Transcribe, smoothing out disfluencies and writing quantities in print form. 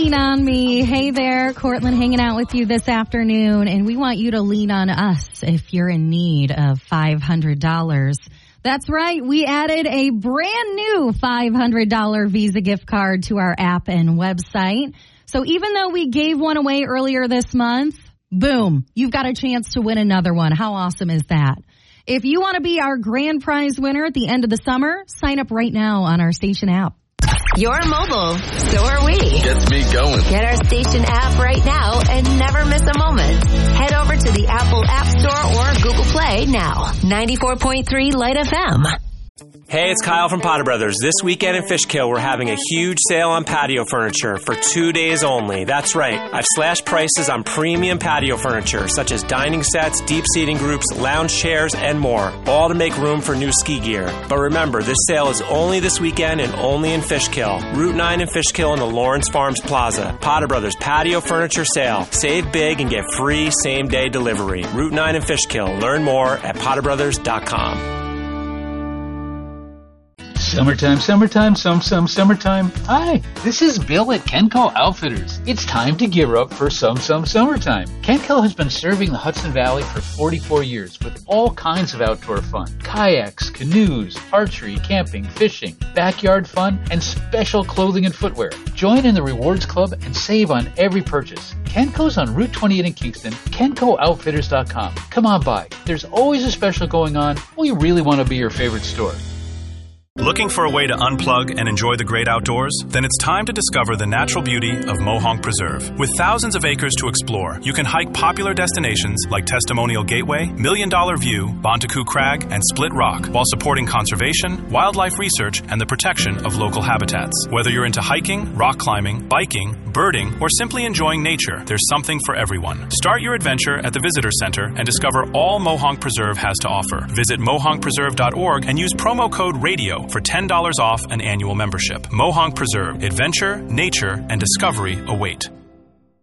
Lean On Me. Hey there, Cortland hanging out with you this afternoon, and we want you to lean on us if you're in need of $500. That's right. We added a brand new $500 Visa gift card to our app and website. So even though we gave one away earlier this month, boom, you've got a chance to win another one. How awesome is that? If you want to be our grand prize winner at the end of the summer, sign up right now on our station app. You're mobile, so are we. Gets me going. Get our station app right now and never miss a moment. Head over to the Apple App Store or Google Play now. 94.3 Light FM. Hey, it's Kyle from Potter Brothers. This weekend in Fishkill, we're having a huge sale on patio furniture for 2 days only. That's right. I've slashed prices on premium patio furniture, such as dining sets, deep seating groups, lounge chairs, and more, all to make room for new ski gear. But remember, this sale is only this weekend and only in Fishkill. Route 9 in Fishkill in the Lawrence Farms Plaza. Potter Brothers Patio Furniture Sale. Save big and get free same-day delivery. Route 9 in Fishkill. Learn more at potterbrothers.com. Summertime, summertime. Hi, this is Bill at Kenco Outfitters. It's time to gear up for summertime. Kenco has been serving the Hudson Valley for 44 years with all kinds of outdoor fun. Kayaks, canoes, archery, camping, fishing, backyard fun, and special clothing and footwear. Join in the Rewards Club and save on every purchase. Kenco's on Route 28 in Kingston, KencoOutfitters.com. Come on by. There's always a special going on. We really want to be your favorite store. Looking for a way to unplug and enjoy the great outdoors? Then it's time to discover the natural beauty of Mohonk Preserve. With thousands of acres to explore, you can hike popular destinations like Testimonial Gateway, Million Dollar View, Bontecoup Crag, and Split Rock, while supporting conservation, wildlife research, and the protection of local habitats. Whether you're into hiking, rock climbing, biking, birding, or simply enjoying nature, there's something for everyone. Start your adventure at the Visitor Center and discover all Mohonk Preserve has to offer. Visit mohonkpreserve.org and use promo code RADIO for $10 off an annual membership. Mohonk Preserve. Adventure, nature, and discovery await.